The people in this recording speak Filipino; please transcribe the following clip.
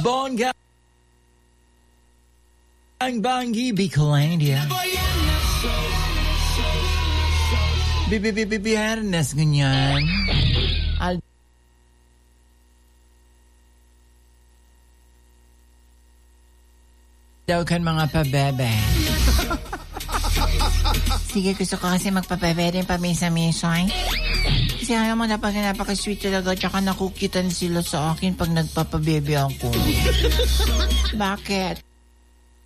Bongga ang Bangi Bicolandia. Bibibibibiyernes ganyan. Daw kan mga pabebe. Sige, gusto ko kasi magpabebe rin paminsan-minsan. Kasi ayaw mo napaka-sweet talaga, tsaka nakukitan sila sa akin pag nagpapabebe ako. Bakit?